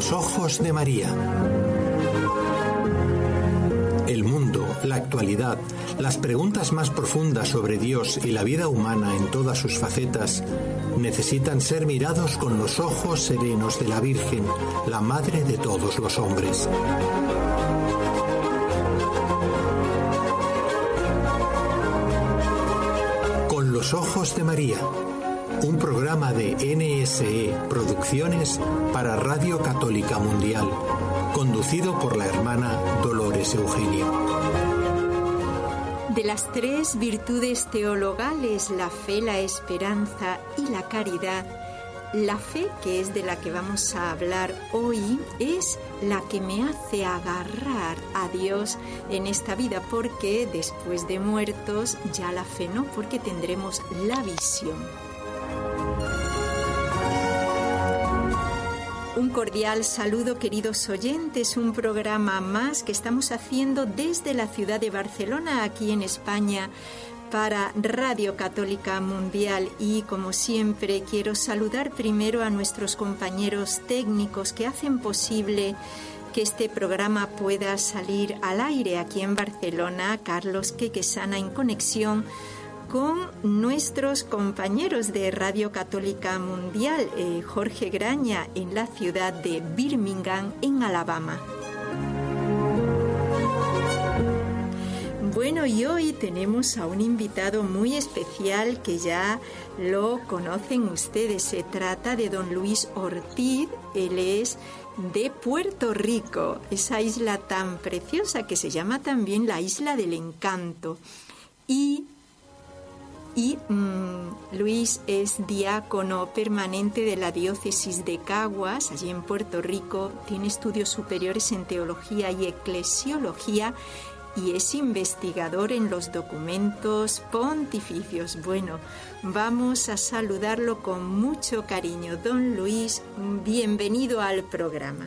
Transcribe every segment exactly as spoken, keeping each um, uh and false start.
los ojos de María. El mundo, la actualidad, las preguntas más profundas sobre Dios y la vida humana en todas sus facetas necesitan ser mirados con los ojos serenos de la Virgen, la Madre de todos los hombres. Con los ojos de María, un programa de N S E Producciones para Radio Católica Mundial, conducido por la hermana Dolores Eugenia. De las tres virtudes teologales, la fe, la esperanza y la caridad, la fe, que es de la que vamos a hablar hoy, es la que me hace agarrar a Dios en esta vida, porque después de muertos ya la fe no, porque tendremos la visión. Un cordial saludo, queridos oyentes, un programa más que estamos haciendo desde la ciudad de Barcelona, aquí en España, para Radio Católica Mundial. Y como siempre quiero saludar primero a nuestros compañeros técnicos que hacen posible que este programa pueda salir al aire aquí en Barcelona, Carlos Quequesana en conexión con nuestros compañeros de Radio Católica Mundial, eh, Jorge Graña en la ciudad de Birmingham, en Alabama. Bueno, y hoy tenemos a un invitado muy especial que ya lo conocen ustedes. Se trata de don Luis Ortiz. Él es de Puerto Rico, esa isla tan preciosa que se llama también la Isla del Encanto. Y Y mmm, Luis es diácono permanente de la diócesis de Caguas, allí en Puerto Rico. Tiene estudios superiores en teología y eclesiología y es investigador en los documentos pontificios. Bueno, vamos a saludarlo con mucho cariño. Don Luis, bienvenido al programa.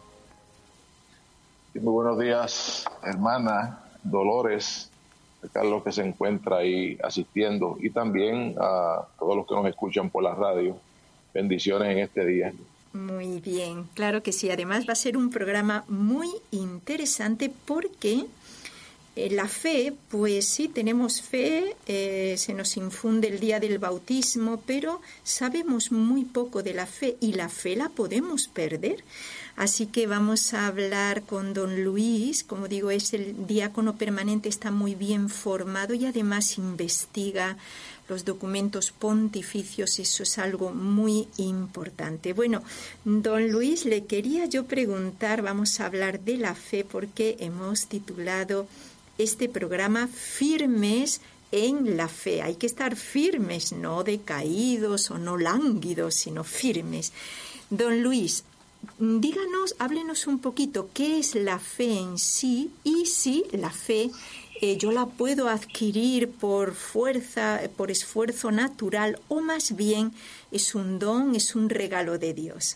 Muy buenos días, hermana Dolores, Carlos, que se encuentra ahí asistiendo, y también a todos los que nos escuchan por la radio. Bendiciones en este día. Muy bien, claro que sí. Además va a ser un programa muy interesante porque eh, la fe, pues sí, tenemos fe, eh, se nos infunde el día del bautismo, pero sabemos muy poco de la fe y la fe la podemos perder. Así que vamos a hablar con don Luis. Como digo, es el diácono permanente, está muy bien formado y además investiga los documentos pontificios. Eso es algo muy importante. Bueno, don Luis, le quería yo preguntar, vamos a hablar de la fe porque hemos titulado este programa Firmes en la fe. Hay que estar firmes, no decaídos o no lánguidos, sino firmes. Don Luis, díganos, háblenos un poquito qué es la fe en sí y si la fe eh, yo la puedo adquirir por fuerza, por esfuerzo natural, o más bien es un don, es un regalo de Dios.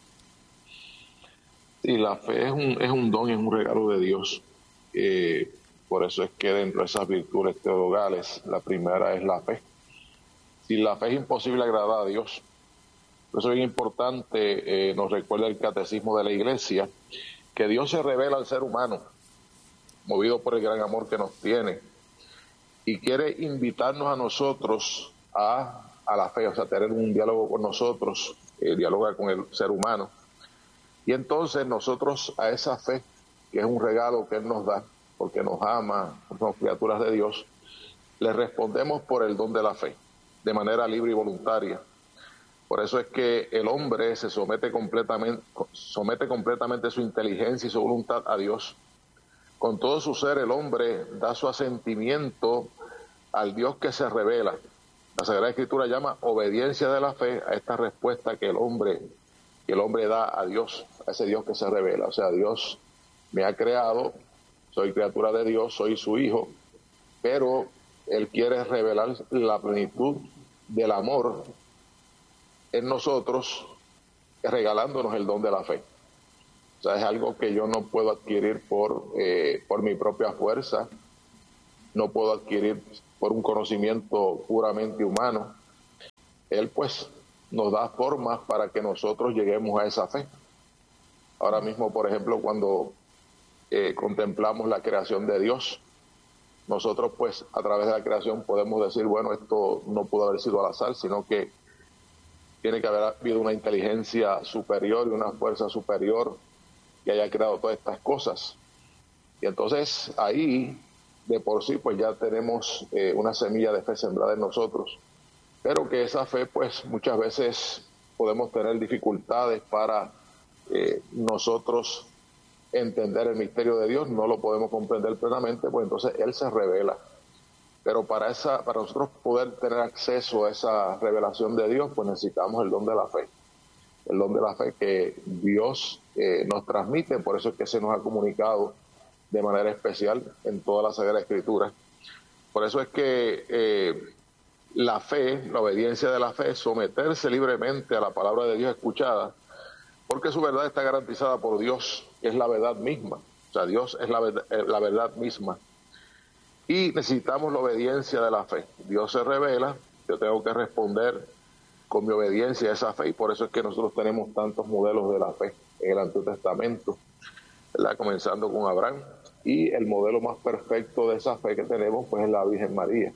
Sí, la fe es un, es un don, es un regalo de Dios. Eh, por eso es que dentro de esas virtudes teologales, la primera es la fe. Sin la fe es imposible agradar a Dios. Por eso es bien importante, eh, nos recuerda el catecismo de la Iglesia, que Dios se revela al ser humano, movido por el gran amor que nos tiene, y quiere invitarnos a nosotros a, a la fe, o sea, tener un diálogo con nosotros, eh, dialogar con el ser humano. Y entonces nosotros a esa fe, que es un regalo que Él nos da, porque nos ama, somos criaturas de Dios, le respondemos por el don de la fe, de manera libre y voluntaria. Por eso es que el hombre se somete completamente, somete completamente su inteligencia y su voluntad a Dios. Con todo su ser, el hombre da su asentimiento al Dios que se revela. La Sagrada Escritura llama obediencia de la fe a esta respuesta que el hombre, que el hombre da a Dios, a ese Dios que se revela. O sea, Dios me ha creado, soy criatura de Dios, soy su hijo, pero Él quiere revelar la plenitud del amor en nosotros, regalándonos el don de la fe. O sea, es algo que yo no puedo adquirir por, eh, por mi propia fuerza, no puedo adquirir por un conocimiento puramente humano. Él pues nos da formas para que nosotros lleguemos a esa fe. Ahora mismo, por ejemplo, cuando eh, contemplamos la creación de Dios, nosotros pues a través de la creación podemos decir, bueno, esto no pudo haber sido al azar, sino que tiene que haber habido una inteligencia superior y una fuerza superior que haya creado todas estas cosas. Y entonces ahí, de por sí, pues ya tenemos eh, una semilla de fe sembrada en nosotros, pero que esa fe pues muchas veces podemos tener dificultades para eh, nosotros entender el misterio de Dios, no lo podemos comprender plenamente, pues entonces Él se revela. Pero para esa, para nosotros poder tener acceso a esa revelación de Dios, pues necesitamos el don de la fe. El don de la fe que Dios eh, nos transmite, por eso es que se nos ha comunicado de manera especial en toda la Sagrada Escritura. Por eso es que eh, la fe, la obediencia de la fe, someterse libremente a la palabra de Dios escuchada, porque su verdad está garantizada por Dios, que es la verdad misma. O sea, Dios es la verdad, la verdad misma. Y necesitamos la obediencia de la fe. Dios se revela, yo tengo que responder con mi obediencia a esa fe, y por eso es que nosotros tenemos tantos modelos de la fe en el Antiguo Testamento, ¿verdad? Comenzando con Abraham, y el modelo más perfecto de esa fe que tenemos pues es la Virgen María.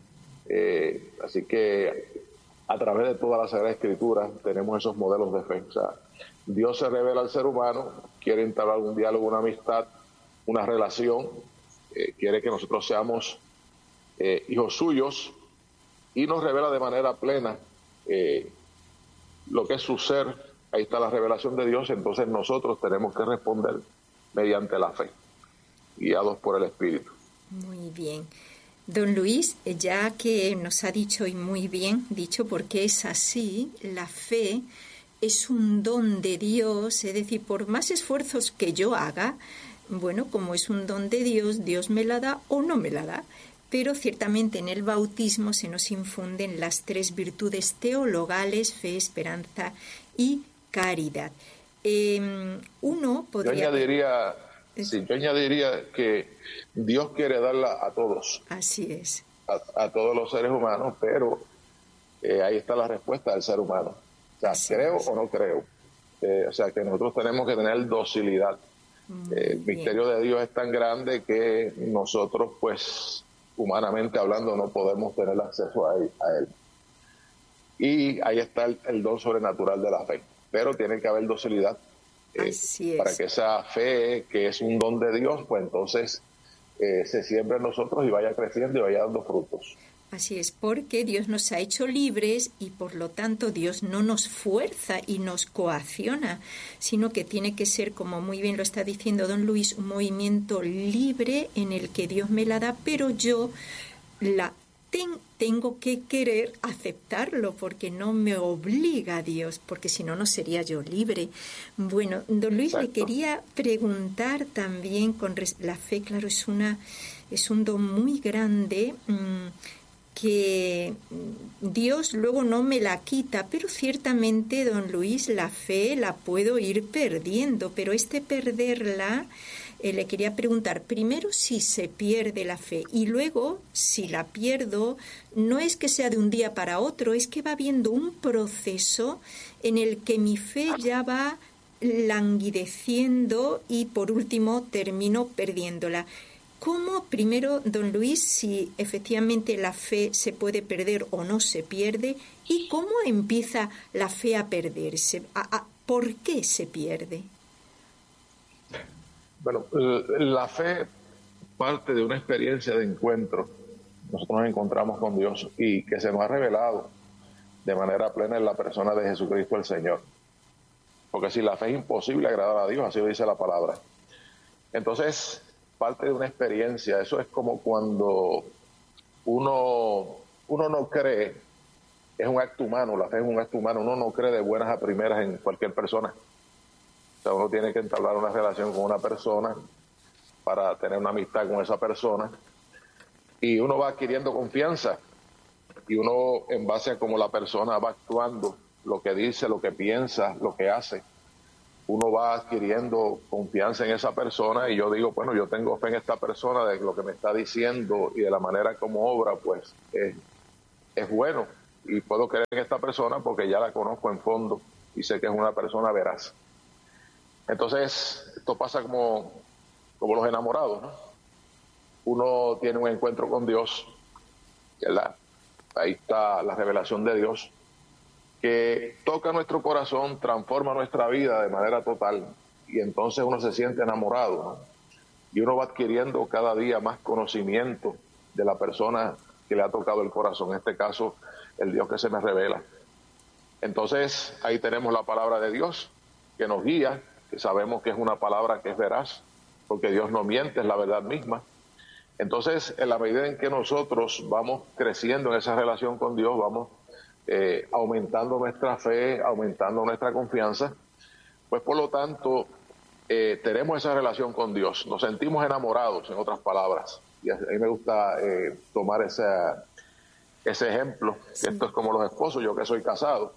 Eh, así que a través de toda la Sagrada Escritura tenemos esos modelos de fe. O sea, Dios se revela al ser humano, quiere entablar un diálogo, una amistad, una relación, eh, quiere que nosotros seamos eh, hijos suyos, y nos revela de manera plena eh, lo que es su ser. Ahí está la revelación de Dios, entonces nosotros tenemos que responder mediante la fe, guiados por el Espíritu. Muy bien. Don Luis, ya que nos ha dicho, y muy bien dicho, porque es así, la fe es un don de Dios, es decir, por más esfuerzos que yo haga, bueno, como es un don de Dios, Dios me la da o no me la da. Pero ciertamente en el bautismo se nos infunden las tres virtudes teologales, fe, esperanza y caridad. Eh, uno podría... Yo añadiría, sí, yo añadiría que Dios quiere darla a todos. Así es. A, a todos los seres humanos, pero eh, ahí está la respuesta del ser humano. O sea, Así creo es. o no creo. Eh, o sea, que nosotros tenemos que tener docilidad. Eh, el misterio de Dios es tan grande que nosotros, pues, humanamente hablando, no podemos tener acceso a él. A él. Y ahí está el, el don sobrenatural de la fe. Pero tiene que haber docilidad eh, para que esa fe, que es un don de Dios, pues entonces eh, se siembre en nosotros y vaya creciendo y vaya dando frutos. Así es, porque Dios nos ha hecho libres y por lo tanto Dios no nos fuerza y nos coacciona, sino que tiene que ser, como muy bien lo está diciendo don Luis, un movimiento libre en el que Dios me la da, pero yo la ten, tengo que querer aceptarlo, porque no me obliga a Dios, porque si no, no sería yo libre. Bueno, don Luis, Exacto. le quería preguntar también con res, la fe, claro, es una es un don muy grande, mmm, que Dios luego no me la quita, pero ciertamente, don Luis, la fe la puedo ir perdiendo, pero este perderla, eh, le quería preguntar, primero si se pierde la fe, y luego si la pierdo, no es que sea de un día para otro, es que va habiendo un proceso en el que mi fe ya va languideciendo y por último termino perdiéndola. ¿Cómo, primero, don Luis, si efectivamente la fe se puede perder o no se pierde? ¿Y cómo empieza la fe a perderse? ¿A, a, ¿Por qué se pierde? Bueno, la fe parte de una experiencia de encuentro. Nosotros nos encontramos con Dios y que se nos ha revelado de manera plena en la persona de Jesucristo el Señor. Porque si la fe es imposible agradar a Dios, así lo dice la palabra. Entonces, parte de una experiencia. Eso es como cuando uno, uno no cree, es un acto humano, la fe es un acto humano, uno no cree de buenas a primeras en cualquier persona. O sea, uno tiene que entablar una relación con una persona para tener una amistad con esa persona, y uno va adquiriendo confianza, y uno, en base a cómo la persona va actuando, lo que dice, lo que piensa, lo que hace, uno va adquiriendo confianza en esa persona, y yo digo, bueno, yo tengo fe en esta persona, de lo que me está diciendo y de la manera como obra, pues es, es bueno, y puedo creer en esta persona porque ya la conozco en fondo y sé que es una persona veraz. Entonces, esto pasa como, como los enamorados, ¿no? Uno tiene un encuentro con Dios, ¿verdad? Ahí está la revelación de Dios, que toca nuestro corazón, transforma nuestra vida de manera total, y entonces uno se siente enamorado, ¿no? Y uno va adquiriendo cada día más conocimiento de la persona que le ha tocado el corazón, en este caso, el Dios que se me revela. Entonces, ahí tenemos la palabra de Dios, que nos guía, que sabemos que es una palabra que es veraz, porque Dios no miente, es la verdad misma. Entonces, en la medida en que nosotros vamos creciendo en esa relación con Dios, vamos eh, aumentando nuestra fe, aumentando nuestra confianza, pues por lo tanto, eh, tenemos esa relación con Dios, nos sentimos enamorados, en otras palabras. Y a mí me gusta eh, tomar ese, ese ejemplo, que esto es como los esposos, yo que soy casado.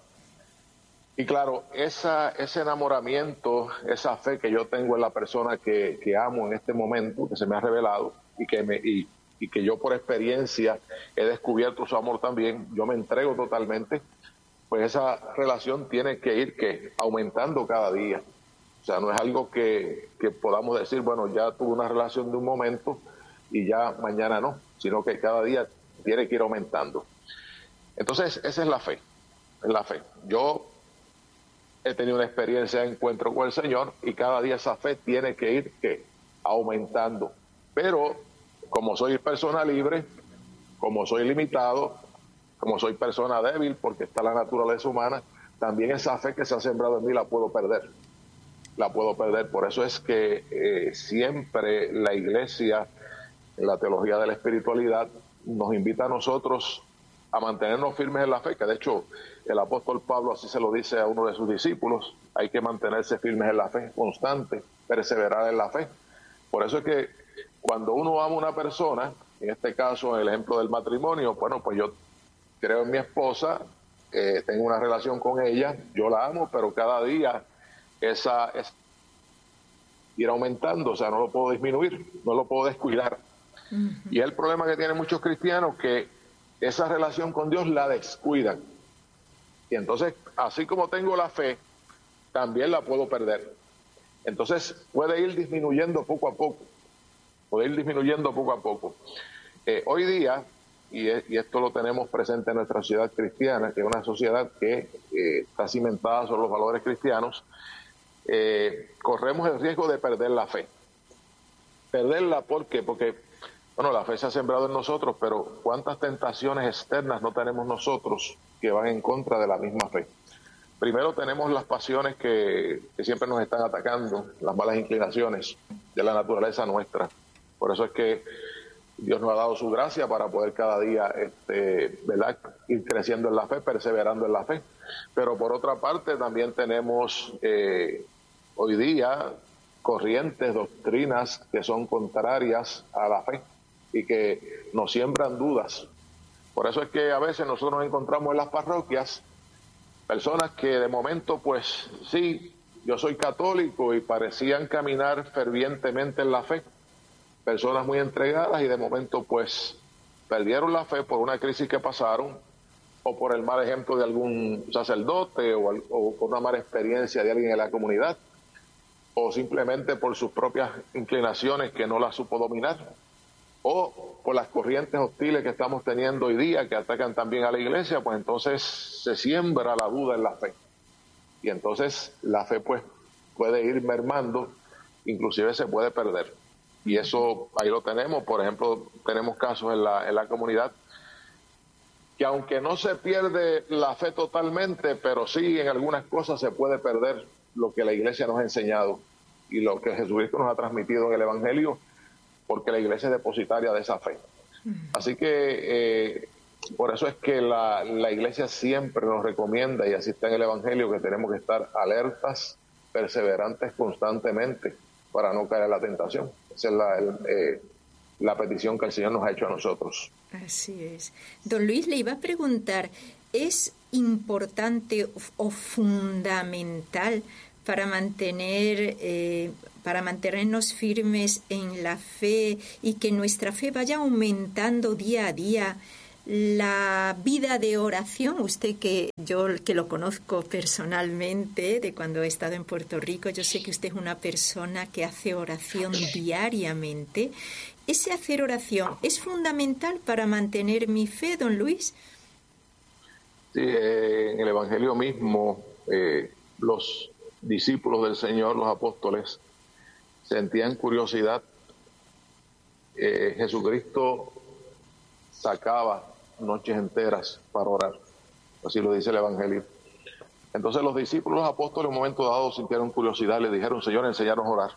Y claro, esa, ese enamoramiento, esa fe que yo tengo en la persona que, que amo en este momento, que se me ha revelado, y que, me, y, y que yo por experiencia he descubierto su amor también, yo me entrego totalmente, pues esa relación tiene que ir que aumentando cada día. O sea, no es algo que, que podamos decir, bueno, ya tuve una relación de un momento y ya mañana no, sino que cada día tiene que ir aumentando. Entonces, esa es la fe, es la fe. Yo he tenido una experiencia de encuentro con el Señor y cada día esa fe tiene que ir ¿qué? aumentando. Pero como soy persona libre, como soy limitado, como soy persona débil, porque está la naturaleza humana, también esa fe que se ha sembrado en mí la puedo perder. La puedo perder. Por eso es que eh, siempre la Iglesia, en la teología de la espiritualidad, nos invita a nosotros a mantenernos firmes en la fe, que de hecho el apóstol Pablo así se lo dice a uno de sus discípulos, hay que mantenerse firmes en la fe, constante, perseverar en la fe. Por eso es que cuando uno ama a una persona, en este caso en el ejemplo del matrimonio, bueno, pues yo creo en mi esposa, eh, tengo una relación con ella, yo la amo, pero cada día esa es ir aumentando, o sea, no lo puedo disminuir, no lo puedo descuidar. Uh-huh. Y es el problema que tienen muchos cristianos, que esa relación con Dios la descuidan. Y entonces, así como tengo la fe, también la puedo perder. Entonces, puede ir disminuyendo poco a poco, puede ir disminuyendo poco a poco. Eh, hoy día, y, es, y esto lo tenemos presente en nuestra sociedad cristiana, que es una sociedad que eh, está cimentada sobre los valores cristianos, eh, corremos el riesgo de perder la fe. Perderla, ¿por qué? Porque, bueno, la fe se ha sembrado en nosotros, pero ¿cuántas tentaciones externas no tenemos nosotros que van en contra de la misma fe? Primero tenemos las pasiones que, que siempre nos están atacando, las malas inclinaciones de la naturaleza nuestra. Por eso es que Dios nos ha dado su gracia para poder cada día este, ¿verdad? ir creciendo en la fe, perseverando en la fe. Pero por otra parte también tenemos eh, hoy día corrientes, doctrinas que son contrarias a la fe y que nos siembran dudas. Por eso es que a veces nosotros nos encontramos en las parroquias personas que de momento, pues sí, yo soy católico y parecían caminar fervientemente en la fe, personas muy entregadas, y de momento pues perdieron la fe por una crisis que pasaron, o por el mal ejemplo de algún sacerdote, o, o por una mala experiencia de alguien en la comunidad, o simplemente por sus propias inclinaciones que no las supo dominar, o por las corrientes hostiles que estamos teniendo hoy día que atacan también a la iglesia. Pues entonces se siembra la duda en la fe, y entonces la fe pues puede ir mermando, inclusive se puede perder. Y eso ahí lo tenemos. Por ejemplo, tenemos casos en la, en la comunidad que aunque no se pierde la fe totalmente, pero sí en algunas cosas se puede perder lo que la iglesia nos ha enseñado y lo que Jesucristo nos ha transmitido en el Evangelio, porque la iglesia es depositaria de esa fe. Así que eh, por eso es que la, la iglesia siempre nos recomienda, y así está en el Evangelio, que tenemos que estar alertas, perseverantes constantemente para no caer en la tentación. Esa es la, el, eh, la petición que el Señor nos ha hecho a nosotros. Así es. Don Luis, le iba a preguntar, ¿es importante o fundamental para mantener, eh, para mantenernos firmes en la fe y que nuestra fe vaya aumentando día a día, La vida de oración, usted que yo que lo conozco personalmente de cuando he estado en Puerto Rico, yo sé que usted es una persona que hace oración diariamente. ¿Ese hacer oración es fundamental para mantener mi fe, don Luis? Sí, eh, en el Evangelio mismo, eh, los discípulos del Señor, los apóstoles, sentían curiosidad. Eh, Jesucristo sacaba noches enteras para orar, así lo dice el Evangelio. Entonces los discípulos, los apóstoles, en un momento dado sintieron curiosidad, le dijeron: Señor, enséñanos a orar.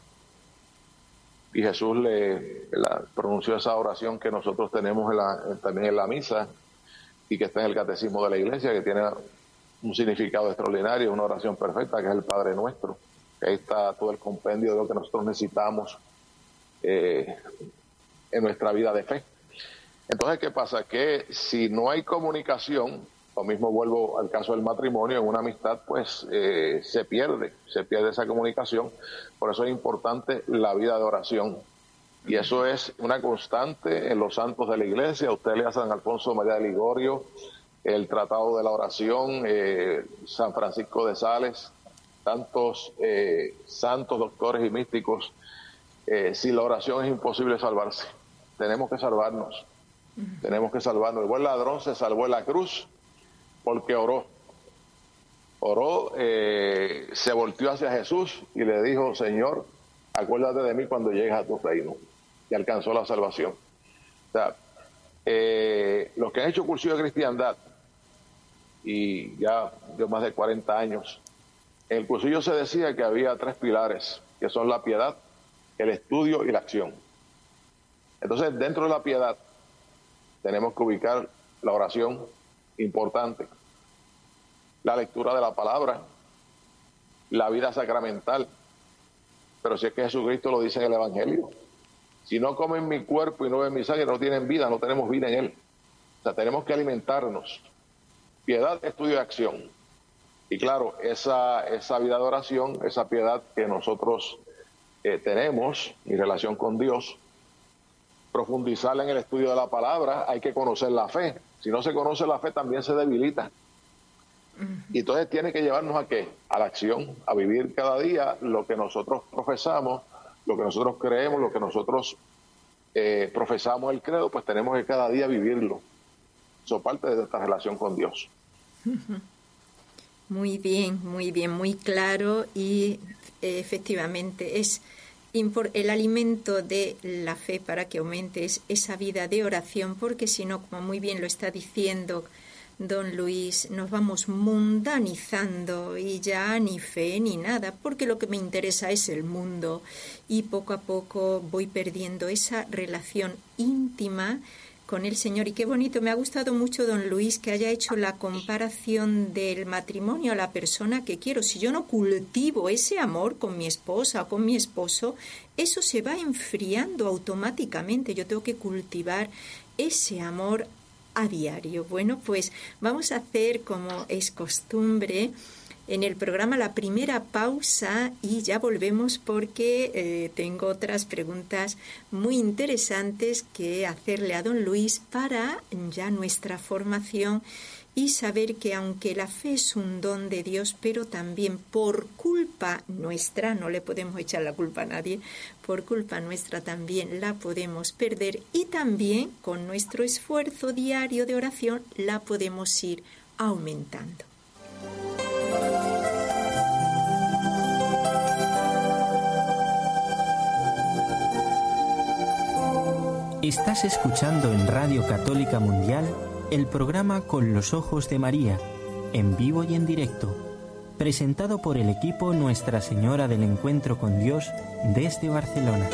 Y Jesús le la, pronunció esa oración que nosotros tenemos en la, también en la misa y que está en el catecismo de la Iglesia, que tiene un significado extraordinario, una oración perfecta, que es el Padre Nuestro. Ahí está todo el compendio de lo que nosotros necesitamos eh, en nuestra vida de fe. Entonces, ¿qué pasa? Que si no hay comunicación, lo mismo vuelvo al caso del matrimonio, en una amistad, pues eh, se pierde, se pierde esa comunicación. Por eso es importante la vida de oración. Y eso es una constante en los santos de la Iglesia. Usted lea a San Alfonso María de Ligorio, el Tratado de la Oración, eh, San Francisco de Sales, tantos eh, santos, doctores y místicos. Eh, sin la oración es imposible salvarse. Tenemos que salvarnos. Tenemos que salvarnos. El buen ladrón se salvó en la cruz porque oró. Oró, eh, se volteó hacia Jesús y le dijo: Señor, acuérdate de mí cuando llegues a tu reino. Y alcanzó la salvación. O sea, eh, los que han hecho cursillo de cristiandad, y ya yo más de cuarenta años, en el cursillo se decía que había tres pilares, que son la piedad, el estudio y la acción. Entonces, dentro de la piedad, tenemos que ubicar la oración, importante, la lectura de la palabra, la vida sacramental. Pero si es que Jesucristo lo dice en el Evangelio: si no comen mi cuerpo y no ven mi sangre, no tienen vida, no tenemos vida en él. O sea, tenemos que alimentarnos. Piedad, estudio y acción. Y claro, esa, esa vida de oración, esa piedad que nosotros eh, tenemos en relación con Dios, profundizarla en el estudio de la palabra, hay que conocer la fe. Si no se conoce la fe, también se debilita. Y entonces tiene que llevarnos ¿a qué? A la acción, a vivir cada día lo que nosotros profesamos, lo que nosotros creemos, lo que nosotros eh, profesamos el credo, pues tenemos que cada día vivirlo. Eso parte de esta relación con Dios. Muy bien, muy bien, muy claro y eh, efectivamente es el alimento de la fe para que aumente es esa vida de oración, porque si no, como muy bien lo está diciendo don Luis, nos vamos mundanizando y ya ni fe ni nada, porque lo que me interesa es el mundo y poco a poco voy perdiendo esa relación íntima con el Señor. Y qué bonito, me ha gustado mucho don Luis que haya hecho la comparación del matrimonio a la persona que quiero. Si yo no cultivo ese amor con mi esposa o con mi esposo, eso se va enfriando automáticamente. Yo tengo que cultivar ese amor a diario. Bueno, pues vamos a hacer, como es costumbre en el programa, la primera pausa y ya volvemos porque eh, tengo otras preguntas muy interesantes que hacerle a don Luis para ya nuestra formación y saber que aunque la fe es un don de Dios, pero también por culpa nuestra, no le podemos echar la culpa a nadie, por culpa nuestra también la podemos perder y también con nuestro esfuerzo diario de oración la podemos ir aumentando. Estás escuchando en Radio Católica Mundial el programa Con los Ojos de María, en vivo y en directo, presentado por el equipo Nuestra Señora del Encuentro con Dios desde Barcelona.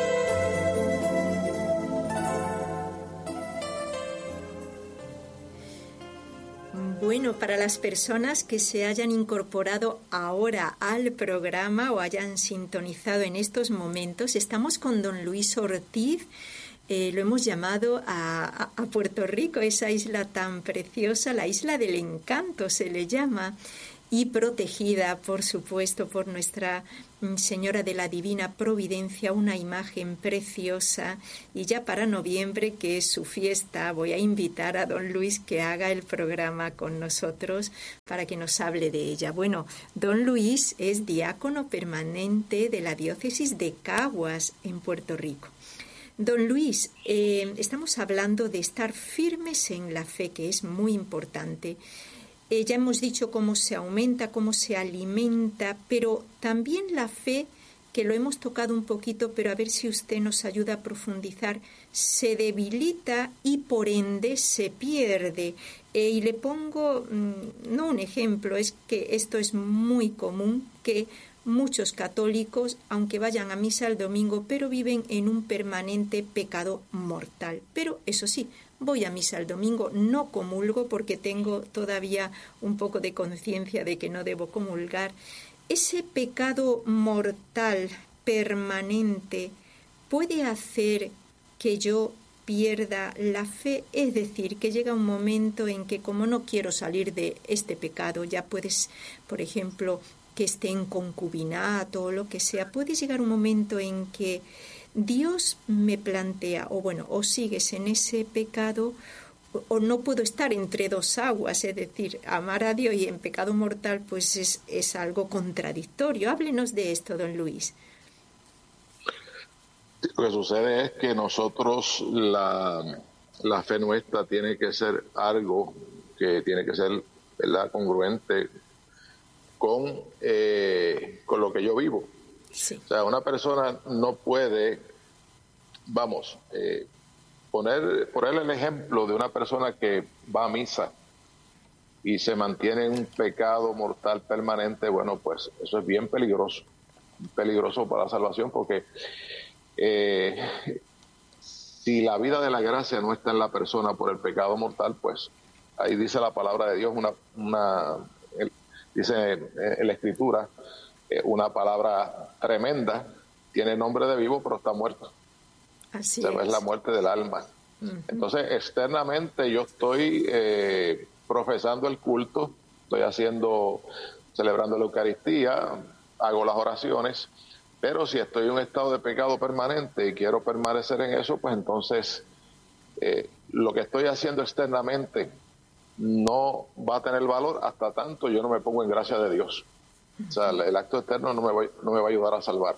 Bueno, para las personas que se hayan incorporado ahora al programa o hayan sintonizado en estos momentos, estamos con don Luis Ortiz. Eh, lo hemos llamado a, a, a Puerto Rico, esa isla tan preciosa, la isla del encanto se le llama. y protegida, por supuesto, por Nuestra Señora de la Divina Providencia, una imagen preciosa. Y ya para noviembre, que es su fiesta, voy a invitar a don Luis que haga el programa con nosotros para que nos hable de ella. Bueno, don Luis es diácono permanente de la diócesis de Caguas, en Puerto Rico. Don Luis, eh, estamos hablando de estar firmes en la fe, que es muy importante. Eh, ya hemos dicho cómo se aumenta, cómo se alimenta, pero también la fe, que lo hemos tocado un poquito, pero a ver si usted nos ayuda a profundizar, se debilita y por ende se pierde. Eh, y le pongo, mmm, no un ejemplo, es que esto es muy común, que muchos católicos, aunque vayan a misa el domingo, pero viven en un permanente pecado mortal. Pero eso sí, voy a misa el domingo, no comulgo porque tengo todavía un poco de conciencia de que no debo comulgar. Ese pecado mortal permanente puede hacer que yo pierda la fe, es decir, que llega un momento en que como no quiero salir de este pecado, ya puedes, por ejemplo, que esté en concubinato o lo que sea, puede llegar un momento en que Dios me plantea, o bueno, o sigues en ese pecado, o, o no puedo estar entre dos aguas, es decir, amar a Dios y en pecado mortal, pues es, es algo contradictorio. Háblenos de esto, don Luis. Lo que sucede es que nosotros, la, la fe nuestra tiene que ser algo que tiene que ser, ¿verdad?, congruente con, eh, con lo que yo vivo. Sí. O sea, una persona no puede, vamos, eh, poner, ponerle el ejemplo de una persona que va a misa y se mantiene en un pecado mortal permanente. Bueno, pues eso es bien peligroso, peligroso para la salvación, porque eh, si la vida de la gracia no está en la persona por el pecado mortal, pues ahí dice la palabra de Dios, una, una el, dice en la Escritura, eh, una palabra tremenda, tiene nombre de vivo, pero está muerto. Así o sea, es. es la muerte del alma. Uh-huh. Entonces, externamente yo estoy eh, profesando el culto, estoy haciendo, celebrando la Eucaristía, hago las oraciones, pero si estoy en un estado de pecado permanente y quiero permanecer en eso, pues entonces eh, lo que estoy haciendo externamente no va a tener valor hasta tanto yo no me pongo en gracia de Dios. O sea, el, el acto externo no me, va, no me va a ayudar a salvar.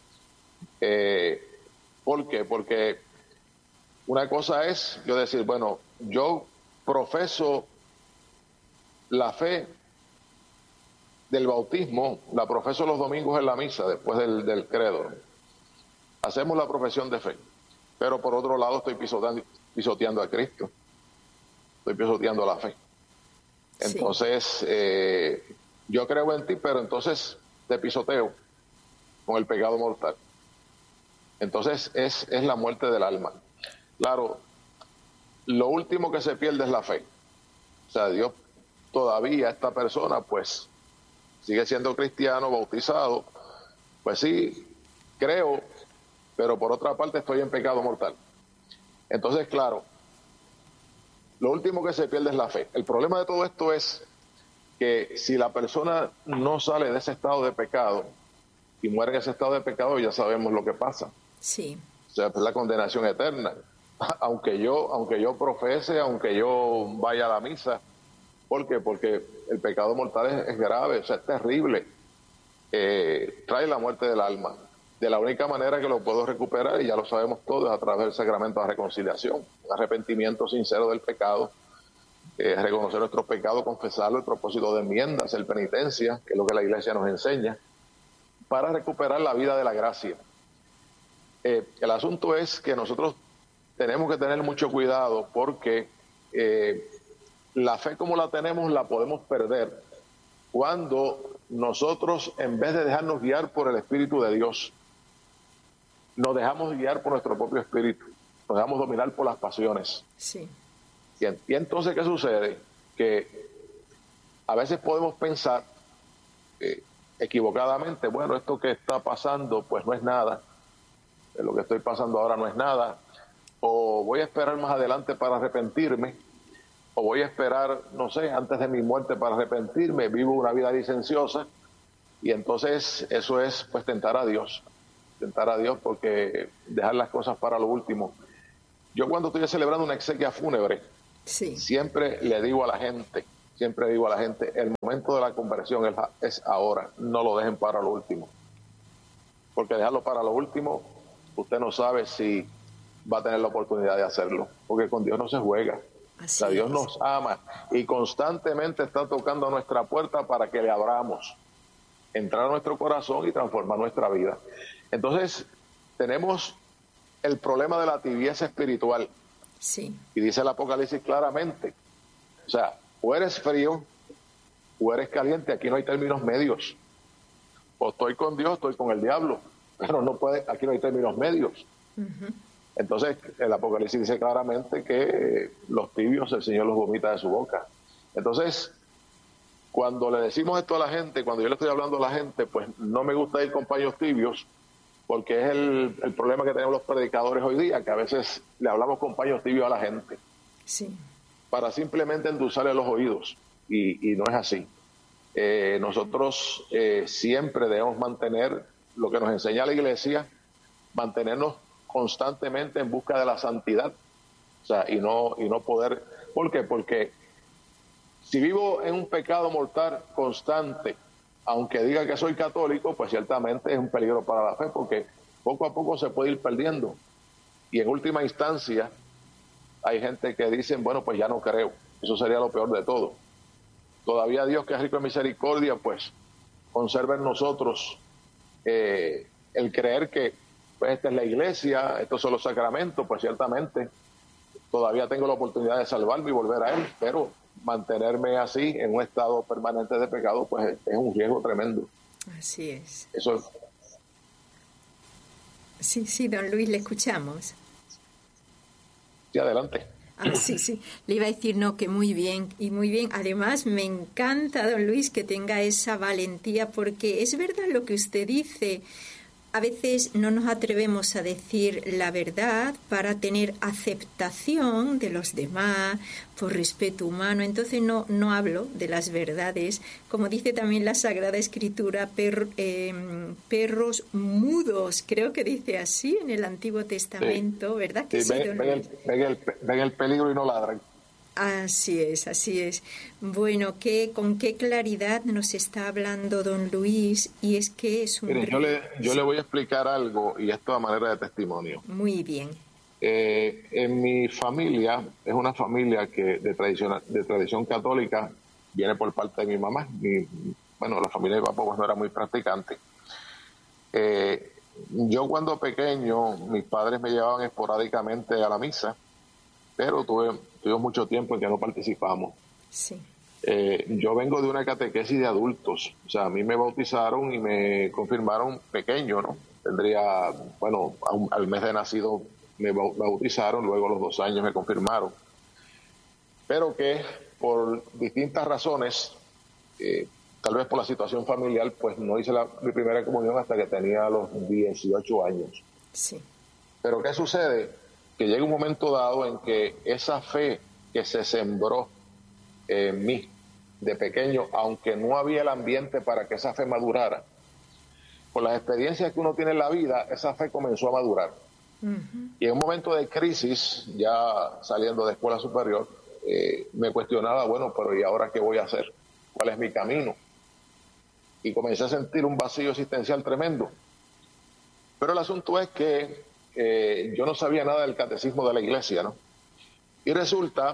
Eh, ¿Por qué? Porque una cosa es yo decir, bueno, yo profeso la fe del bautismo, la profeso los domingos en la misa, después del, del credo. Hacemos la profesión de fe, pero por otro lado estoy pisoteando, pisoteando a Cristo. Estoy pisoteando la fe. Entonces, sí. eh, yo creo en ti, pero entonces te pisoteo con el pecado mortal. Entonces, es, es la muerte del alma. Claro, lo último que se pierde es la fe. O sea, Dios todavía, esta persona, pues, sigue siendo cristiano, bautizado. Pues sí, creo, pero por otra parte estoy en pecado mortal. Entonces, claro, lo último que se pierde es la fe. El problema de todo esto es que si la persona no sale de ese estado de pecado y muere en ese estado de pecado, ya sabemos lo que pasa. Sí. O sea, es la condenación eterna. Aunque yo, aunque yo profese, aunque yo vaya a la misa. ¿Por qué? Porque el pecado mortal es, es grave, o sea, es terrible. Eh, trae la muerte del alma. De la única manera que lo puedo recuperar, y ya lo sabemos todos, a través del sacramento de la reconciliación, un arrepentimiento sincero del pecado, eh, reconocer nuestros pecados, confesarlo, el propósito de enmienda, hacer penitencia, que es lo que la Iglesia nos enseña, para recuperar la vida de la gracia. Eh, el asunto es que nosotros tenemos que tener mucho cuidado porque eh, la fe como la tenemos la podemos perder cuando nosotros, en vez de dejarnos guiar por el Espíritu de Dios, nos dejamos guiar por nuestro propio espíritu, nos dejamos dominar por las pasiones. Sí. Y, y entonces, ¿qué sucede? Que a veces podemos pensar eh, equivocadamente, bueno, esto que está pasando pues no es nada, lo que estoy pasando ahora no es nada, o voy a esperar más adelante para arrepentirme, o voy a esperar, no sé, antes de mi muerte para arrepentirme, vivo una vida licenciosa, y entonces eso es pues tentar a Dios, tentar a Dios porque dejar las cosas para lo último. Yo cuando estoy celebrando una exequia fúnebre, sí. siempre le digo a la gente, siempre digo a la gente, el momento de la conversión es, es ahora, no lo dejen para lo último. Porque dejarlo para lo último, usted no sabe si va a tener la oportunidad de hacerlo, porque con Dios no se juega. Así o sea, Dios es. Nos ama y constantemente está tocando a nuestra puerta para que le abramos, entrar a nuestro corazón y transformar nuestra vida. Entonces, tenemos el problema de la tibieza espiritual. Sí. Y dice el Apocalipsis claramente, o sea, o eres frío o eres caliente, aquí no hay términos medios. O estoy con Dios, estoy con el diablo, pero no puede, aquí no hay términos medios. Uh-huh. Entonces, el Apocalipsis dice claramente que los tibios el Señor los vomita de su boca. Entonces, cuando le decimos esto a la gente, cuando yo le estoy hablando a la gente, pues no me gusta ir con paños tibios, porque es el, el problema que tenemos los predicadores hoy día, que a veces le hablamos con paños tibios a la gente. Sí. Para simplemente endulzarle los oídos, y, y no es así. Eh, nosotros eh, siempre debemos mantener lo que nos enseña la Iglesia, mantenernos constantemente en busca de la santidad, o sea, y no, y no poder, ¿por qué? Porque si vivo en un pecado mortal constante, aunque diga que soy católico, pues ciertamente es un peligro para la fe, porque poco a poco se puede ir perdiendo, y en última instancia hay gente que dicen, bueno, pues ya no creo, eso sería lo peor de todo. Todavía Dios, que es rico en misericordia, pues conserva en nosotros eh, el creer que pues esta es la iglesia, estos son los sacramentos, pues ciertamente todavía tengo la oportunidad de salvarme y volver a Él, pero mantenerme así en un estado permanente de pecado, pues es, es un riesgo tremendo. Así es. Eso es. Sí, sí, don Luis, le escuchamos. Sí, adelante. Ah, sí, sí. Le iba a decir, no, que muy bien, y muy bien. Además, me encanta, don Luis, que tenga esa valentía, porque es verdad lo que usted dice. A veces no nos atrevemos a decir la verdad para tener aceptación de los demás, por respeto humano. Entonces no, no hablo de las verdades. Como dice también la Sagrada Escritura, per, eh, perros mudos, creo que dice así en el Antiguo Testamento, sí. ¿Verdad que sí? sí ven, ven, el, ven, el, ven el peligro y no ladran. Así es, así es. Bueno, ¿qué, con qué claridad nos está hablando don Luis, y es que es un... Mire, yo le, yo le voy a explicar algo, y esto a manera de testimonio. Muy bien. Eh, en mi familia, es una familia que de tradición, de tradición católica, viene por parte de mi mamá. Mi, bueno, la familia de mi papá pues no era muy practicante. Eh, yo cuando pequeño, mis padres me llevaban esporádicamente a la misa, pero tuve, tuve mucho tiempo en que no participamos. Sí. Eh, yo vengo de una catequesis de adultos, o sea, a mí me bautizaron y me confirmaron pequeño, ¿no? Tendría, bueno, a un, al mes de nacido me bautizaron, luego a los dos años me confirmaron. Pero que por distintas razones, eh, tal vez por la situación familiar, pues no hice la, mi primera comunión hasta que tenía los dieciocho años. Sí. Pero ¿qué sucede? Que llega un momento dado en que esa fe que se sembró en mí de pequeño, aunque no había el ambiente para que esa fe madurara, por las experiencias que uno tiene en la vida, esa fe comenzó a madurar. Uh-huh. Y en un momento de crisis, ya saliendo de escuela superior, eh, me cuestionaba, bueno, pero ¿y ahora qué voy a hacer? ¿Cuál es mi camino? Y comencé a sentir un vacío existencial tremendo. Pero el asunto es que Eh, yo no sabía nada del catecismo de la iglesia, ¿no? Y resulta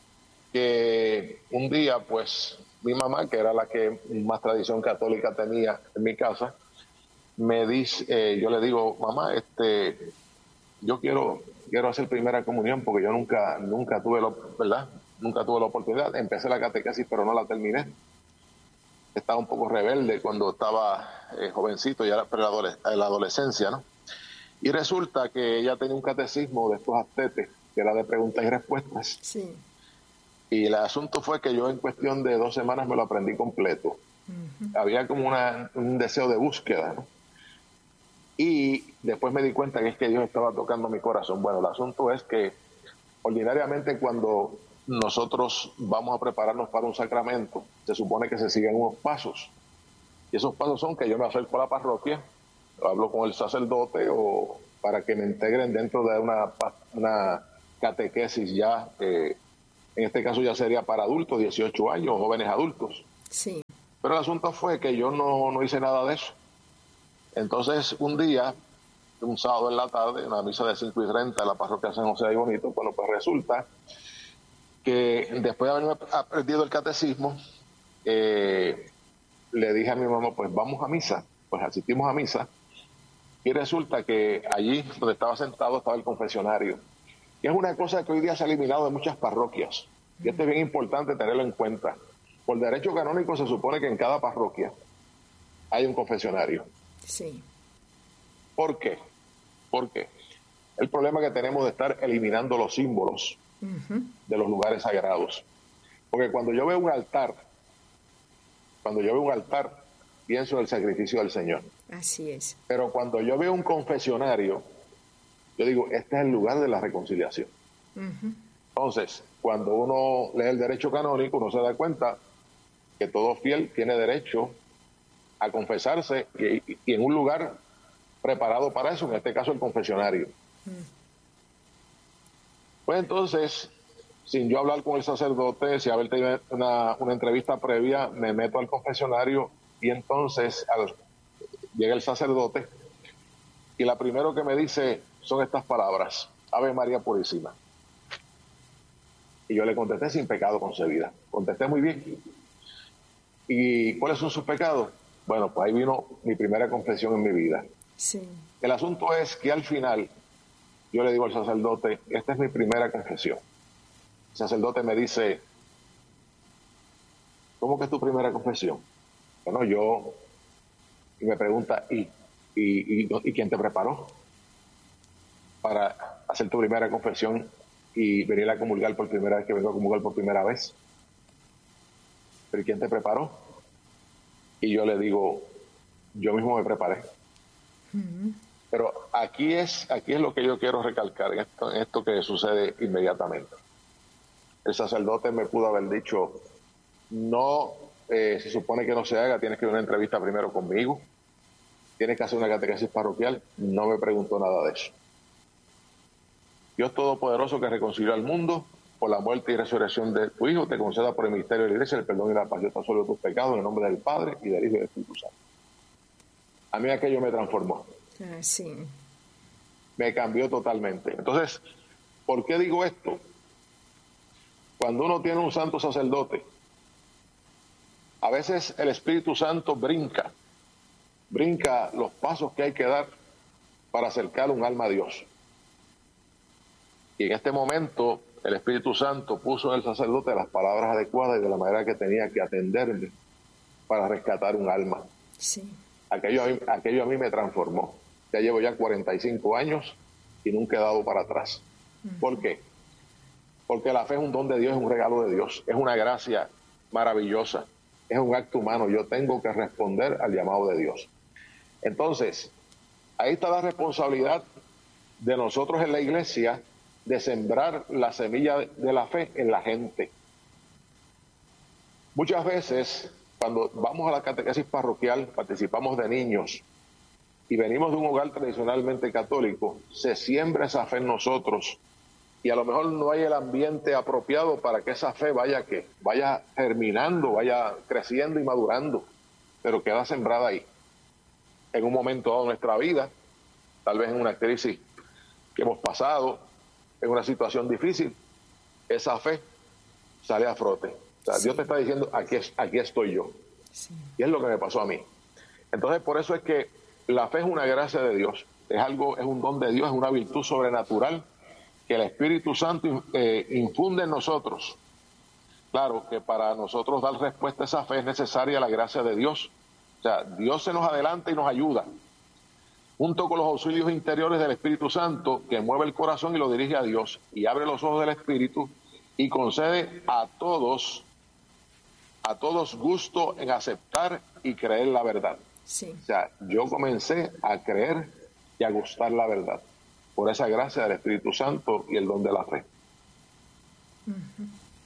que un día, pues, mi mamá, que era la que más tradición católica tenía en mi casa, me dice, eh, yo le digo, mamá, este, yo quiero, quiero hacer primera comunión porque yo nunca, nunca tuve, la, ¿verdad? Nunca tuve la oportunidad. Empecé la catequesis, pero no la terminé. Estaba un poco rebelde cuando estaba eh, jovencito, ya era en la adolescencia, ¿no? Y resulta que ella tenía un catecismo de estos astetes, que era de preguntas y respuestas. Sí. Y el asunto fue que yo en cuestión de dos semanas me lo aprendí completo. Uh-huh. Había como una, un deseo de búsqueda, ¿no? Y después me di cuenta que es que Dios estaba tocando mi corazón. Bueno, el asunto es que ordinariamente cuando nosotros vamos a prepararnos para un sacramento, se supone que se siguen unos pasos. Y esos pasos son que yo me acerco a la parroquia, hablo con el sacerdote o para que me integren dentro de una, una catequesis ya, eh, en este caso ya sería para adultos, dieciocho años, jóvenes adultos. Sí. Pero el asunto fue que yo no, no hice nada de eso. Entonces, un día, un sábado en la tarde, una misa de cinco y treinta en la parroquia San José de Bonito, bueno, pues resulta que después de haberme aprendido el catecismo, eh, le dije a mi mamá, pues vamos a misa. Pues asistimos a misa y resulta que allí donde estaba sentado estaba el confesionario. Y es una cosa que hoy día se ha eliminado de muchas parroquias. Y esto es bien importante tenerlo en cuenta. Por derecho canónico se supone que en cada parroquia hay un confesionario. Sí. ¿Por qué? Porque el problema que tenemos de estar eliminando los símbolos uh-huh. de los lugares sagrados. Porque cuando yo veo un altar, cuando yo veo un altar, pienso en el sacrificio del Señor. Así es. Pero cuando yo veo un confesionario, yo digo, este es el lugar de la reconciliación. Uh-huh. Entonces, cuando uno lee el derecho canónico, uno se da cuenta que todo fiel tiene derecho a confesarse y, y en un lugar preparado para eso, en este caso el confesionario. Uh-huh. Pues entonces, sin yo hablar con el sacerdote, sin haber tenido una, una entrevista previa, me meto al confesionario y entonces al, llega el sacerdote y la primero que me dice son estas palabras: Ave María Purísima. Y yo le contesté: sin pecado concebida. Contesté muy bien. ¿Y cuáles son sus pecados? Bueno, pues ahí vino mi primera confesión en mi vida. Sí. El asunto es que al final yo le digo al sacerdote: esta es mi primera confesión. El sacerdote me dice: ¿cómo que es tu primera confesión? Bueno, yo, y me pregunta, ¿y, y, y, ¿y quién te preparó para hacer tu primera confesión y venir a comulgar por primera vez, que vengo a comulgar por primera vez? ¿Pero quién te preparó? Y yo le digo, yo mismo me preparé. Uh-huh. Pero aquí es, aquí es lo que yo quiero recalcar, en esto, en esto que sucede inmediatamente. El sacerdote me pudo haber dicho, no, eh, se supone que no se haga, tienes que ir a una entrevista primero conmigo, tienes que hacer una catequesis parroquial. No me preguntó nada de eso. Dios Todopoderoso, que reconcilió al mundo por la muerte y resurrección de tu Hijo, te conceda por el ministerio de la Iglesia el perdón y la paz. Yo te absolvo tus pecados en el nombre del Padre y del Hijo y del Espíritu Santo. A mí aquello me transformó. Ah, sí. Me cambió totalmente. Entonces, ¿por qué digo esto? Cuando uno tiene un santo sacerdote, a veces el Espíritu Santo brinca, brinca los pasos que hay que dar para acercar un alma a Dios. Y en este momento el Espíritu Santo puso en el sacerdote las palabras adecuadas y de la manera que tenía que atenderme para rescatar un alma. Sí. Aquello a mí, aquello a mí me transformó. Ya llevo ya cuarenta y cinco años y nunca he dado para atrás. Uh-huh. ¿Por qué? Porque la fe es un don de Dios, es un regalo de Dios, es una gracia maravillosa, es un acto humano. Yo tengo que responder al llamado de Dios. Entonces, ahí está la responsabilidad de nosotros en la iglesia de sembrar la semilla de la fe en la gente. Muchas veces, cuando vamos a la catequesis parroquial, participamos de niños y venimos de un hogar tradicionalmente católico, se siembra esa fe en nosotros y a lo mejor no hay el ambiente apropiado para que esa fe vaya, que vaya germinando, vaya creciendo y madurando, pero queda sembrada ahí. En un momento dado de nuestra vida, tal vez en una crisis que hemos pasado, en una situación difícil, esa fe sale a frote. O sea, sí. Dios te está diciendo, aquí, es, aquí estoy yo. Sí. Y es lo que me pasó a mí. Entonces, por eso es que la fe es una gracia de Dios. Es algo, es un don de Dios, es una virtud sobrenatural que el Espíritu Santo eh, infunde en nosotros. Claro que para nosotros dar respuesta a esa fe es necesaria la gracia de Dios. O sea, Dios se nos adelanta y nos ayuda, junto con los auxilios interiores del Espíritu Santo, que mueve el corazón y lo dirige a Dios, y abre los ojos del Espíritu, y concede a todos, a todos gusto en aceptar y creer la verdad. Sí. O sea, yo comencé a creer y a gustar la verdad, por esa gracia del Espíritu Santo y el don de la fe. Uh-huh.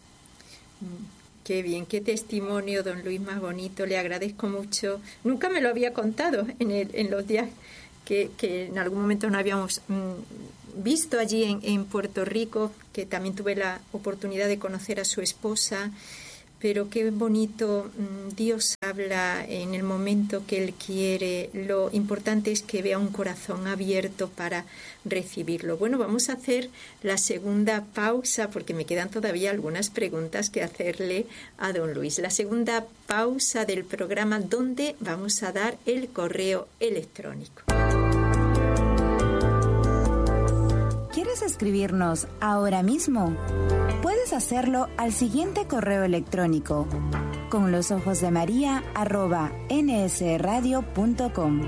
Qué bien, qué testimonio, don Luis, más bonito. Le agradezco mucho. Nunca me lo había contado en, el, en los días que, que en algún momento no habíamos mmm, visto allí en, en Puerto Rico, que también tuve la oportunidad de conocer a su esposa. Pero qué bonito, Dios habla en el momento que Él quiere. Lo importante es que vea un corazón abierto para recibirlo. Bueno, vamos a hacer la segunda pausa porque me quedan todavía algunas preguntas que hacerle a don Luis. La segunda pausa del programa donde vamos a dar el correo electrónico. ¿Quieres escribirnos ahora mismo? Puedes hacerlo al siguiente correo electrónico: con los ojos de María arroba nsradio punto com.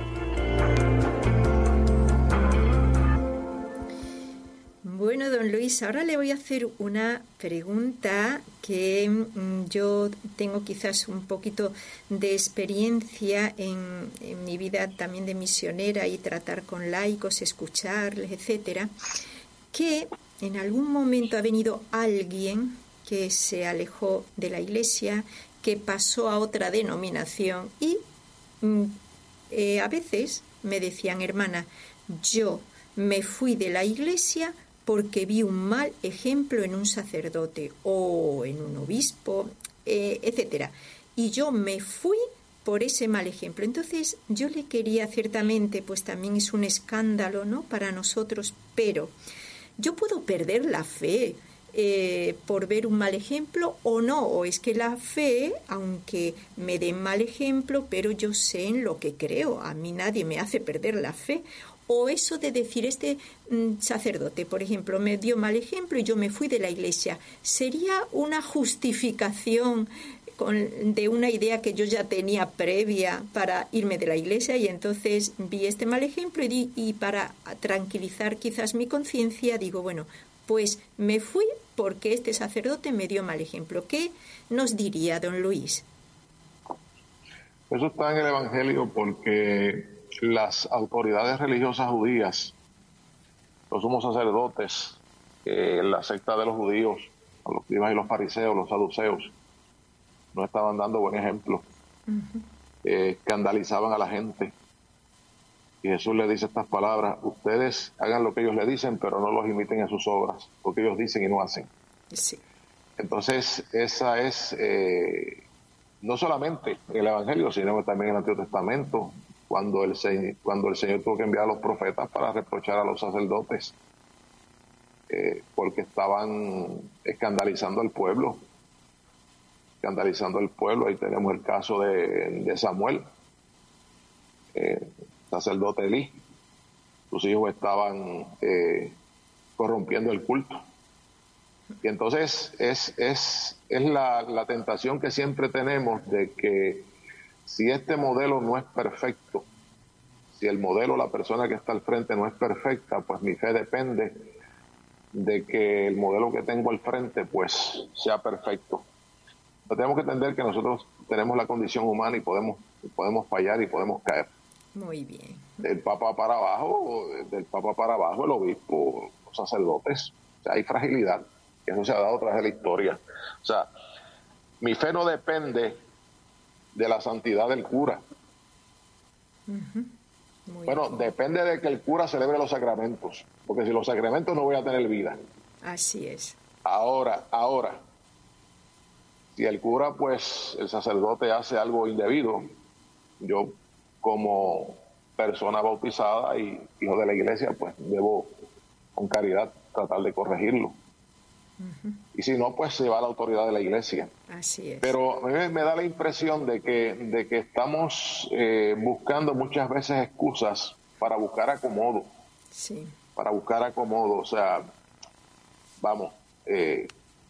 Bueno, don Luis, ahora le voy a hacer una pregunta que mmm, yo tengo quizás un poquito de experiencia en, en mi vida también de misionera y tratar con laicos, escucharles, etcétera, que en algún momento ha venido alguien que se alejó de la Iglesia, que pasó a otra denominación y mm, eh, a veces me decían, hermana, yo me fui de la Iglesia porque vi un mal ejemplo en un sacerdote o en un obispo, eh, etcétera. Y yo me fui por ese mal ejemplo. Entonces yo le quería, ciertamente, pues también es un escándalo, ¿no?, para nosotros, pero ¿yo puedo perder la fe eh, por ver un mal ejemplo o no? ¿O es que la fe, aunque me den mal ejemplo, pero yo sé en lo que creo, a mí nadie me hace perder la fe? O eso de decir, este mm, sacerdote, por ejemplo, me dio mal ejemplo y yo me fui de la Iglesia, ¿sería una justificación con, de una idea que yo ya tenía previa para irme de la Iglesia? Y entonces vi este mal ejemplo y, di, y para tranquilizar quizás mi conciencia digo, bueno, pues me fui porque este sacerdote me dio mal ejemplo. ¿Qué nos diría don Luis? Eso está en el Evangelio porque las autoridades religiosas judías, los sumos sacerdotes, eh, la secta de los judíos, los escribas y los fariseos, los saduceos, no estaban dando buen ejemplo. Uh-huh. eh, escandalizaban a la gente. Y Jesús le dice estas palabras: ustedes hagan lo que ellos le dicen, pero no los imiten en sus obras, porque ellos dicen y no hacen. Sí. Entonces, esa es eh, no solamente en el Evangelio, sino también en el Antiguo Testamento, cuando el, cuando el Señor tuvo que enviar a los profetas para reprochar a los sacerdotes, eh, porque estaban escandalizando al pueblo. escandalizando al pueblo. Ahí tenemos el caso de, de Samuel, eh, sacerdote Elí. Sus hijos estaban eh, corrompiendo el culto. Y entonces es, es, es la, la tentación que siempre tenemos de que si este modelo no es perfecto, si el modelo, la persona que está al frente no es perfecta, pues mi fe depende de que el modelo que tengo al frente pues sea perfecto. Pero tenemos que entender que nosotros tenemos la condición humana y podemos, podemos fallar y podemos caer. Muy bien. Del Papa para abajo, del Papa para abajo, el obispo, los sacerdotes. O sea, hay fragilidad. Y eso se ha dado a través de la historia. O sea, mi fe no depende de la santidad del cura. Uh-huh. Muy bueno, bien. Depende de que el cura celebre los sacramentos. Porque si los sacramentos no voy a tener vida. Así es. Ahora, ahora. Si el cura, pues, el sacerdote hace algo indebido, yo como persona bautizada y hijo de la iglesia, pues debo con caridad tratar de corregirlo. Uh-huh. Y si no, pues se va a la autoridad de la iglesia. Así es. Pero a mí me da la impresión de que, de que estamos eh, buscando muchas veces excusas para buscar acomodo. Sí. Para buscar acomodo. O sea, vamos, eh,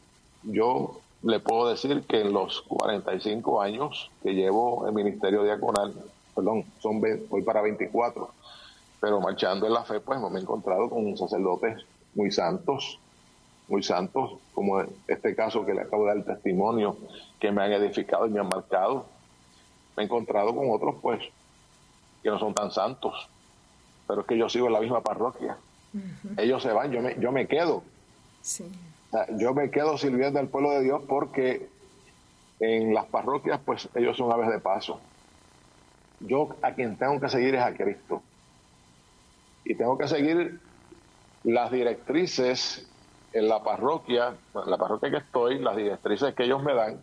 yo le puedo decir que en los cuarenta y cinco años que llevo en ministerio diaconal, perdón, son voy para veinticuatro, pero marchando en la fe, pues me he encontrado con sacerdotes muy santos, muy santos, como este caso que le acabo de dar el testimonio, que me han edificado y me han marcado. Me he encontrado con otros, pues, que no son tan santos, pero es que yo sigo en la misma parroquia. Uh-huh. Ellos se van, yo me, yo me quedo. Sí. Yo me quedo sirviendo al pueblo de Dios porque En las parroquias, pues ellos son aves de paso. Yo a quien tengo que seguir es a Cristo. Y tengo que seguir las directrices en la parroquia, en la parroquia que estoy, las directrices que ellos me dan,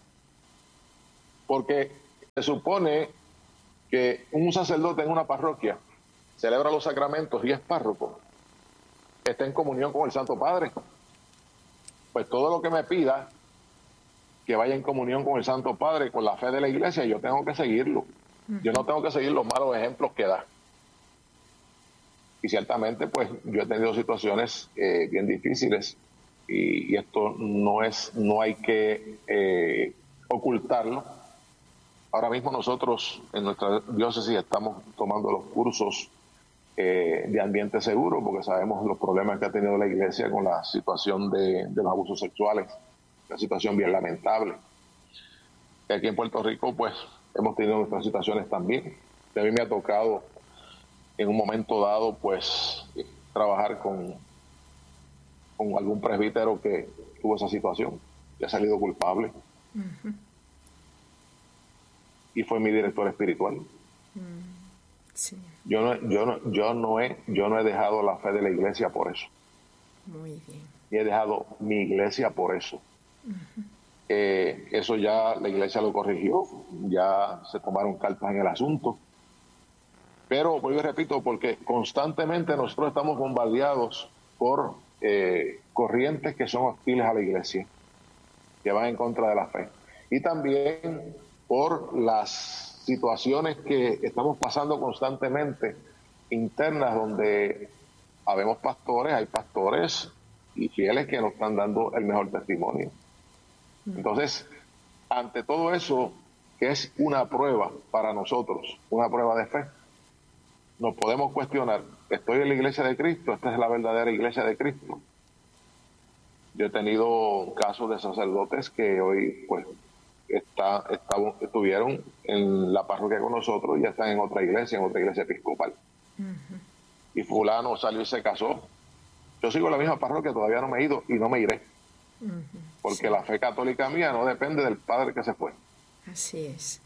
porque se supone que un sacerdote en una parroquia celebra los sacramentos y es párroco, está en comunión con el Santo Padre. Pues todo lo que me pida que vaya en comunión con el Santo Padre, con la fe de la Iglesia, yo tengo que seguirlo. Yo no tengo que seguir los malos ejemplos que da. Y ciertamente, pues, yo he tenido situaciones eh, bien difíciles y, y esto no es, no hay que eh, ocultarlo. Ahora mismo nosotros en nuestra diócesis estamos tomando los cursos eh, de ambiente seguro porque sabemos los problemas que ha tenido la Iglesia con la situación de, de los abusos sexuales, una situación bien lamentable. Y aquí en Puerto Rico, pues, hemos tenido nuestras situaciones también. A mí me ha tocado en un momento dado, pues, trabajar con, con algún presbítero que tuvo esa situación y ha salido culpable. Uh-huh. Y fue mi director espiritual. Uh, sí. Yo no, yo no, yo no he, yo no he dejado la fe de la Iglesia por eso. Muy bien. Y he dejado mi Iglesia por eso. Uh-huh. Eh, eso ya la Iglesia lo corrigió, ya se tomaron cartas en el asunto. Pero, vuelvo y repito, porque constantemente nosotros estamos bombardeados por eh, corrientes que son hostiles a la Iglesia, que van en contra de la fe. Y también por las situaciones que estamos pasando constantemente internas, donde habemos pastores, hay pastores y fieles que nos están dando el mejor testimonio. Entonces, ante todo eso, que es una prueba para nosotros, una prueba de fe, nos podemos cuestionar, ¿estoy en la Iglesia de Cristo? ¿Esta es la verdadera Iglesia de Cristo? Yo he tenido casos de sacerdotes que hoy pues está, está, estuvieron en la parroquia con nosotros y ya están en otra iglesia, en otra iglesia episcopal. Uh-huh. Y fulano salió y se casó. Yo sigo en la misma parroquia, todavía no me he ido y no me iré. Uh-huh. Porque sí. La fe católica mía no depende del padre que se fue. Así es.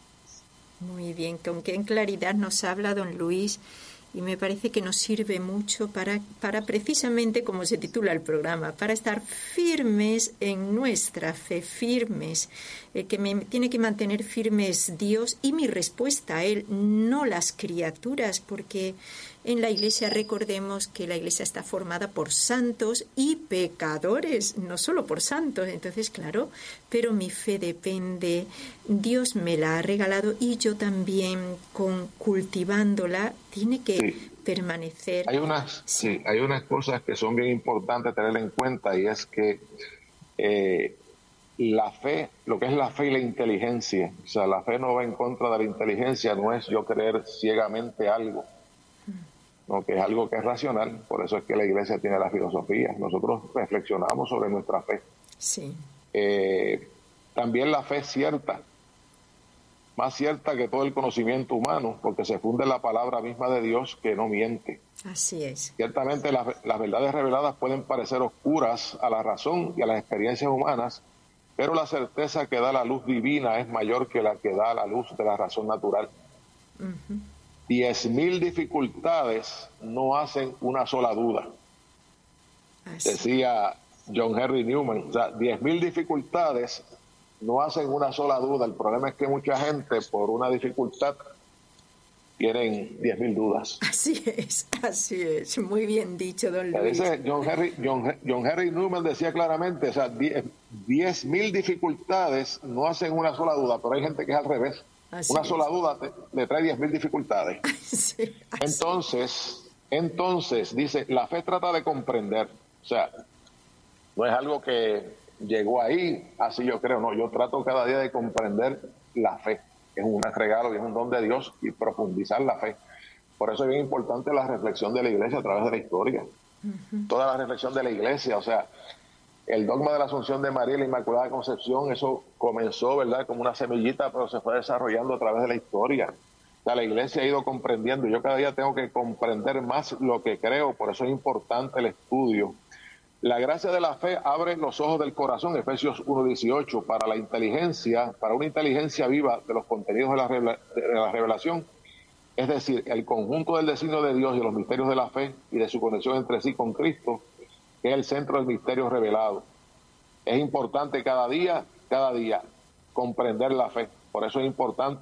Muy bien, con qué claridad nos habla don Luis, y me parece que nos sirve mucho para, para precisamente, como se titula el programa, para estar firmes en nuestra fe, firmes, eh, que me tiene que mantener firmes Dios y mi respuesta a Él, no las criaturas, porque en la Iglesia recordemos que la Iglesia está formada por santos y pecadores, no solo por santos. Entonces, claro, pero mi fe depende, Dios me la ha regalado y yo también, con cultivándola, tiene que sí. permanecer. Hay unas, sí, hay unas cosas que son bien importantes tener en cuenta, y es que eh, la fe, lo que es la fe y la inteligencia, o sea, la fe no va en contra de la inteligencia, no es yo creer ciegamente algo, no, que es algo que es racional. Por eso es que la Iglesia tiene la filosofía. Nosotros reflexionamos sobre nuestra fe. Sí. Eh, también la fe es cierta, más cierta que todo el conocimiento humano, porque se funde en la palabra misma de Dios, que no miente. Así es. Ciertamente las, las verdades reveladas pueden parecer oscuras a la razón y a las experiencias humanas, pero la certeza que da la luz divina es mayor que la que da la luz de la razón natural. Uh-huh. Diez mil dificultades no hacen una sola duda. Así. Decía John Henry Newman, o sea, diez mil dificultades no hacen una sola duda. El problema es que mucha gente, por una dificultad, tienen diez mil dudas. Así es, así es. Muy bien dicho, don Luis. Dice John Henry, John, John Henry Newman decía claramente, o sea, diez mil dificultades no hacen una sola duda, pero hay gente que es al revés. Así una es. sola duda te, le trae diez mil dificultades. Sí, entonces, entonces, dice, la fe trata de comprender. O sea, no es algo que llegó ahí, así yo creo, no. Yo trato cada día de comprender la fe. Es un regalo y es un don de Dios, y profundizar la fe. Por eso es bien importante la reflexión de la Iglesia a través de la historia. Uh-huh. Toda la reflexión de la Iglesia, o sea, el dogma de la Asunción de María y la Inmaculada Concepción, eso comenzó, ¿verdad?, como una semillita, pero se fue desarrollando a través de la historia. O sea, la Iglesia ha ido comprendiendo. Yo cada día tengo que comprender más lo que creo, por eso es importante el estudio La gracia de la fe abre los ojos del corazón, Efesios uno dieciocho, para la inteligencia, para una inteligencia viva de los contenidos de la, revela, de la revelación, es decir, el conjunto del designio de Dios y los misterios de la fe y de su conexión entre sí con Cristo, que es el centro del misterio revelado. Es importante cada día, cada día, comprender la fe. Por eso es importante